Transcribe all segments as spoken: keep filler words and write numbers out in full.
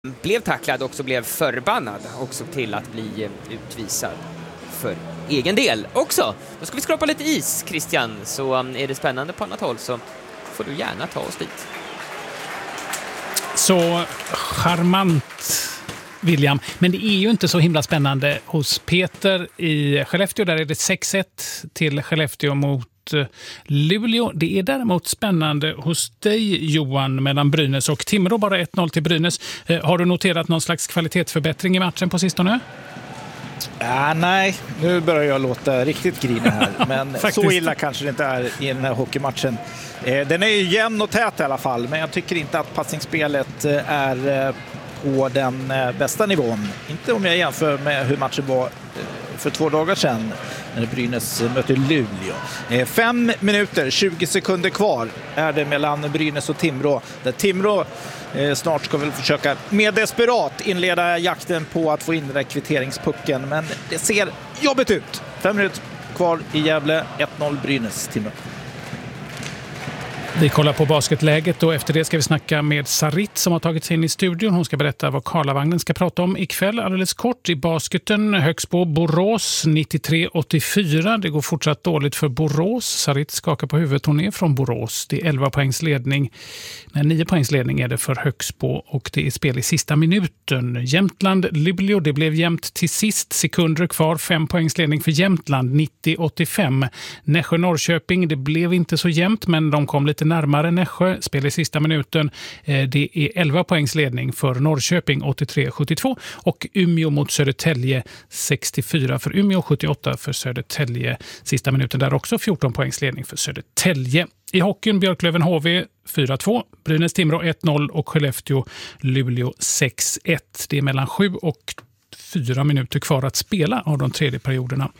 blev tacklad och så blev förbannad och såg till att bli utvisad för egen del också. Då ska vi skrapa lite is, Christian, så är det spännande på annat håll så får du gärna ta oss dit. Så charmant, William. Men det är ju inte så himla spännande hos Peter i Skellefteå. Där är det sex ett till Skellefteå mot Luleå. Det är däremot spännande hos dig, Johan, mellan Brynäs och Timrå. Bara ett noll till Brynäs. Har du noterat någon slags kvalitetsförbättring i matchen på sistone? Äh, nej, nu börjar jag låta riktigt grina här. Men så illa kanske det inte är i den här hockeymatchen. Eh, den är ju jämn och tät i alla fall. Men jag tycker inte att passningsspelet är eh, på den eh, bästa nivån. Inte om jag jämför med hur matchen var eh, för två dagar sedan när Brynäs möter Luleå. Eh, fem minuter, tjugo sekunder kvar är det mellan Brynäs och Timrå. Där Timrå eh, snart ska väl försöka med desperat inleda jakten på att få in den där kvitteringspucken. Men det ser jobbigt ut. Fem minuter kvar i Gävle, ett noll Brynäs, Timrå. Vi kollar på basketläget och efter det ska vi snacka med Sarit som har tagit sig in i studion. Hon ska berätta vad Karlavagnen ska prata om ikväll. Alldeles kort i basketen, Högsbo Borås nittiotre åttiofyra. Det går fortsatt dåligt för Borås. Sarit skakar på huvudet, hon är från Borås. Det är elva poängs ledning. Nej, nio poängs ledning är det för Högsbo och det är spel i sista minuten. Jämtland, Luleå, det blev jämnt till sist. Sekunder kvar, fem poängs ledning för Jämtland, nittio åttiofem. Nässjö Norrköping, det blev inte så jämnt men de kom lite närmare Nässjö, spel i sista minuten. Det är elva poängs ledning för Norrköping, åttiotre sjuttiotvå. Och Umeå mot Södertälje, sextiofyra för Umeå, sjuttioåtta för Södertälje. Sista minuten där också, fjorton poängs ledning för Södertälje. I hockeyn Björklöven H V fyra två, Brynäs Timrå ett noll och Skellefteå Luleå sex ett. Det är mellan sju och fyra minuter kvar att spela av de tredje perioderna.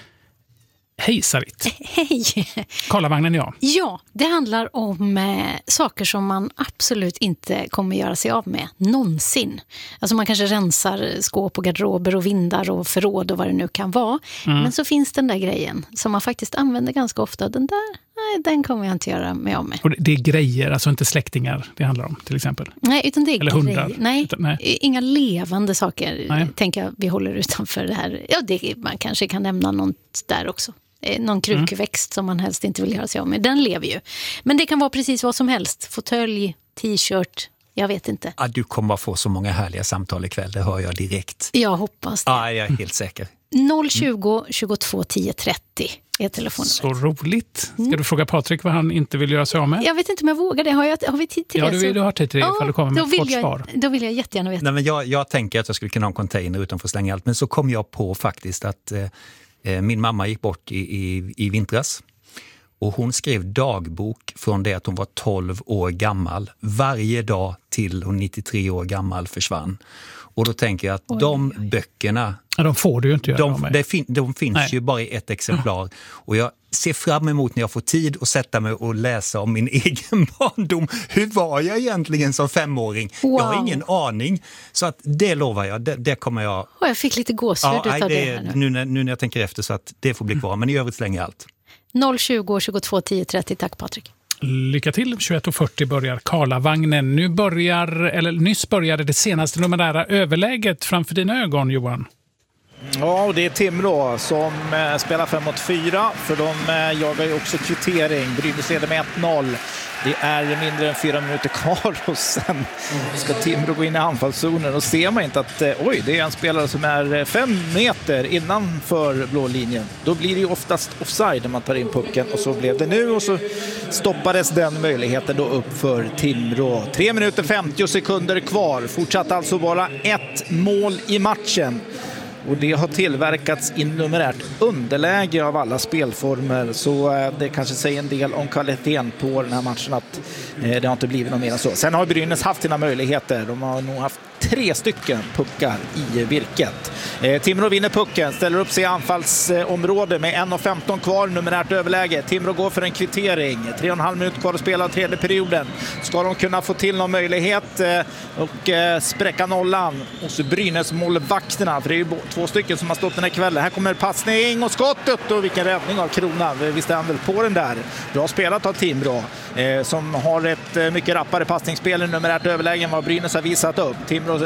Hej Sarit. Hej. Karlavagnen, ja. Ja, det handlar om eh, saker som man absolut inte kommer göra sig av med någonsin. Alltså man kanske rensar skåp och garderober och vindar och förråd och vad det nu kan vara. Mm. Men så finns den där grejen som man faktiskt använder ganska ofta. Den där, nej, den kommer jag inte göra mig av med. Och det är grejer, alltså inte släktingar det handlar om till exempel? Nej, utan det är eller hundar? Grejer. Nej, utan, nej, inga levande saker. Nej. Tänker jag, vi håller utanför det här. Ja, det, man kanske kan nämna något där också. Någon krukväxt mm. som man helst inte vill göra sig av med. Den lever ju. Men det kan vara precis vad som helst. Fåtölj, t-shirt, jag vet inte. Ja, du kommer att få så många härliga samtal ikväll, det hör jag direkt. Jag hoppas det. Ja, jag är helt säker. noll tjugo tjugotvå tio trettio är telefonnumret. Så roligt. Ska du fråga Patrik vad han inte vill göra sig av med? Jag vet inte om jag vågar det. Har, jag, har vi tid till ja, det? Ja, du, du har tid till det ifall du kommer med ett kort svar. Då vill jag jättegärna veta. Nej, men jag, jag tänker att jag skulle kunna ha en container utan att slänga allt. Men så kom jag på faktiskt att eh, min mamma gick bort i, i, i vintras. Och hon skrev dagbok från det att hon var tolv år gammal. Varje dag till hon nittiotre år gammal försvann. Och då tänker jag att oj, de oj. böckerna... Ja, de får du ju inte göra de, med. Det fin, de finns Nej. ju bara i ett exemplar. Och jag ser fram emot när jag får tid att sätta mig och läsa om min egen barndom. Hur var jag egentligen som femåring? Wow. Jag har ingen aning. Så att det lovar jag, det, det kommer jag... Oh, jag fick lite gåshud ja, utav det, det här nu. Nu när, nu när jag tänker efter så att det får bli kvar. Men i övrigt slänger jag allt. noll tjugo tjugotvå tio trettio, tack Patrik. Lycka till, tjugoett fyrtio börjar Karlavagnen. Nu börjar, eller nyss började det senaste numerära överläget framför dina ögon, Johan. Ja, och det är Timrå som eh, spelar fem mot fyra, för de eh, jagar ju också kvittering. Brynäs leder med ett noll. Det är mindre än fyra minuter kvar och sen ska Timrå gå in i anfallszonen och ser man inte att eh, oj, det är en spelare som är fem meter innanför blå linjen. Då blir det ju oftast offside när man tar in pucken, och så blev det nu, och så stoppades den möjligheten då upp för Timrå. tre minuter femtio sekunder kvar. Fortsatt alltså bara ett mål i matchen. Och det har tillverkats i numerärt underläge av alla spelformer. Så det kanske säger en del om kvaliteten på den här matchen att det har inte blivit något mer än så. Sen har Brynäs haft sina möjligheter. De har nog haft tre stycken puckar i virket. Timrå vinner pucken, ställer upp sig i anfallsområde med en femton kvar, numerärt överläge. Timrå går för en kvittering. tre och en halv minut kvar att spela av tredje perioden. Ska de kunna få till någon möjlighet och spräcka nollan hos Brynäs målvakterna? För det är ju två stycken som har stått den här kvällen. Här kommer passning och skottet, och vilken räddning av Krona. Visst är han väl på den där. Bra spelat av Timrå som har ett mycket rappare passningsspel i numerärt överläge än vad Brynäs har visat upp. Timrå